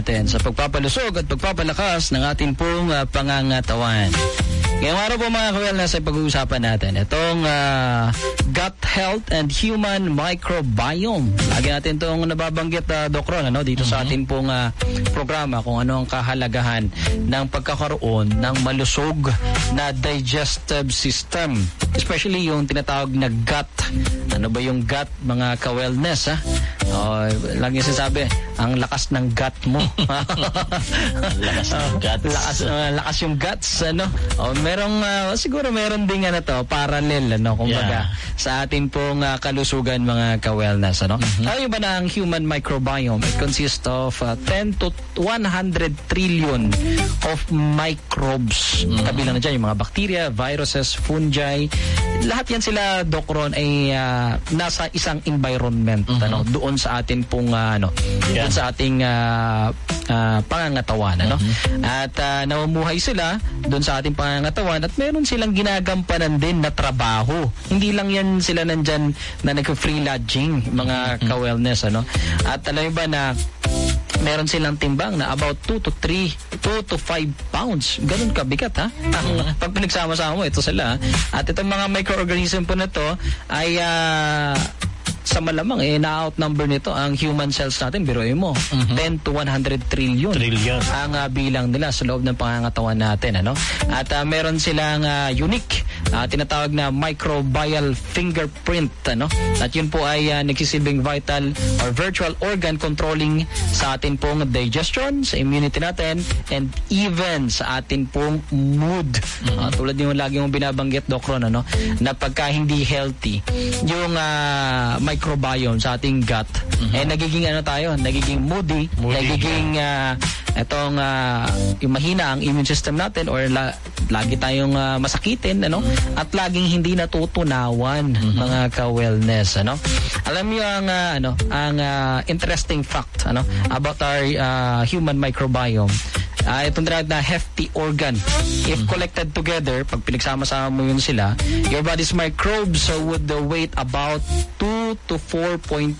sa pagpapalusog at pagpapalakas ng ating pong pangangatawan. Ngayong araw po mga ka-wellness ay pag-uusapan natin itong gut health and human microbiome. Lagi natin itong nababanggit, Doc Ron, dito sa ating pong programa kung ano ang kahalagahan ng pagkakaroon ng malusog na digestive system. Especially yung tinatawag na gut. Ano ba yung gut, mga ka-wellness? Lagi sinasabi, ang lakas ng gut mo. Lakas ng guts. Lakas yung guts, siguro meron ding parallel, kumbaga, sa ating pong kalusugan, mga ka-wellness, Alam ba na ang human microbiome, it consists of 10 to 100 trillion of microbes. Kabilang na dyan yung mga bacteria, viruses, fungi. Lahat yan sila, Doc Ron, ay nasa isang environment, doon sa atin pong doon sa ating pangangatawan, At namumuhay sila doon sa ating pangangatawan at meron silang ginagampanan din na trabaho. Hindi lang yan sila nandyan na nag-free lodging, mga ka-wellness, At alam mo ba na meron silang timbang na about 2 to 5 pounds. Ganun kabigat, Pag pinagsama-sama mo, ito sila. At itong mga microorganism po na to ay sa malamang na-outnumber nito ang human cells natin. Biruin mo, 10 to 100 trillion ang bilang nila sa loob ng pangangatawan natin, At meron silang unique tinatawag na microbial fingerprint, At yun po ay nagsisilbing vital or virtual organ controlling sa atin pong digestion, sa immunity natin, and even sa atin pong mood. Tulad yung lagi mong binabanggit, Doc Ron, na pagka hindi healthy yung microbiome sa ating gut, nagiging nagiging moody, nagiging yung mahina ang immune system natin, or lagi tayong masakitin, at laging hindi natutunawan, mga ka-wellness, Alam niyo ang interesting fact, about our human microbiome. Itong drug na hefty organ. If collected together, pag pinagsama-sama mo yun sila, your body's microbes would weight about 2 to 4.4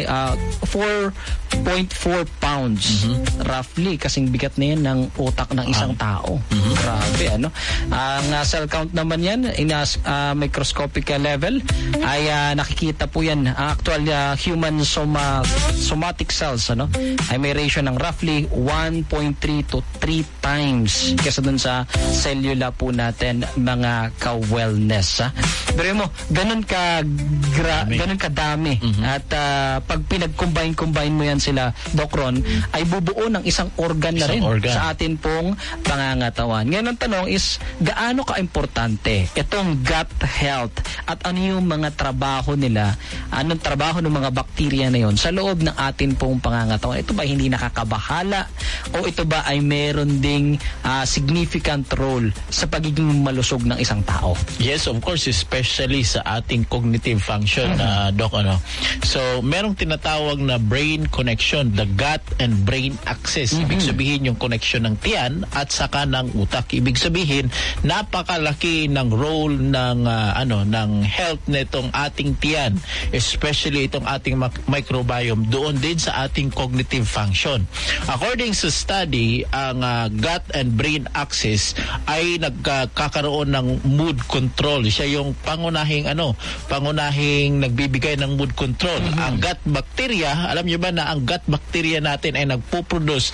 pounds. Roughly, kasing bigat na yan ng utak ng isang tao. Grabe, Ang cell count naman yan, in microscopic level, ay nakikita po yan. Actual human somatic cells, ay may ratio ng roughly 1.3 to 3 times kesa dun sa cellula po natin, mga ka-wellness. Pero mo, ganun kadami. At pag pinag-combine mo yan sila, Doc Ron, ay bubuo ng isang organ na rin sa atin pong pangangatawan. Ngayon ang tanong is, gaano ka-importante itong gut health at ano yung mga trabaho nila, anong trabaho ng mga bakterya na yon sa loob ng atin pong pangangatawan? Ito ba hindi nakakabahala o ito ba ay meron ding significant role sa pagiging malusog ng isang tao? Yes, of course, especially sa ating cognitive function, Doc, So, merong tinatawag na brain connection, the gut and brain axis. Ibig sabihin yung connection ng tiyan at saka ng utak. Ibig sabihin, napakalaki ng role ng ng health nitong ating tiyan, especially itong ating microbiome, doon din sa ating cognitive function. According sa study, ang gut and brain axis ay nagkakaroon ng mood control. Siya yung pangunahing nagbibigay ng mood control. Ang gut bacteria, alam niyo ba na ang gut bacteria natin ay nagpo-produce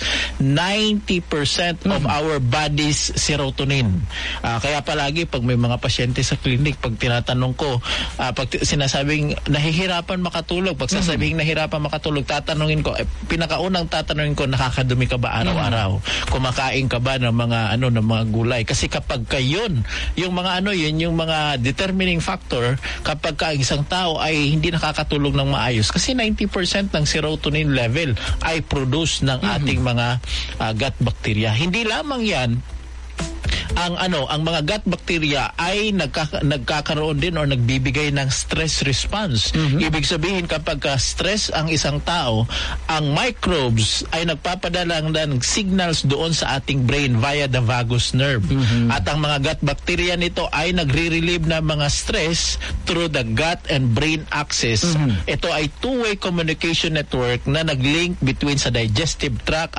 90% of our body's serotonin. Kaya palagi pag may mga pasyente sa clinic, pag tinatanong ko, pag sinasabing nahihirapan makatulog, pag sasabing nahihirapan makatulog, tatanungin ko, pinakaunang tatanungin ko, nakakadumi ka ba araw-araw? Kumakain ka ba ng mga ng mga gulay? Kasi kapag yun, yung mga yung mga determining factor kapag ang isang tao ay hindi nakakatulog ng maayos. Kasi 90% ng serotonin level ay produce ng ating mga gut bacteria. Hindi lamang yan, ang mga gut bacteria ay nagkakaroon din or nagbibigay ng stress response. Ibig sabihin, kapag stress ang isang tao, ang microbes ay nagpapadala ng signals doon sa ating brain via the vagus nerve. At ang mga gut bacteria nito ay nagre-relieve ng mga stress through the gut and brain axis. Ito ay two-way communication network na nag-link between sa digestive tract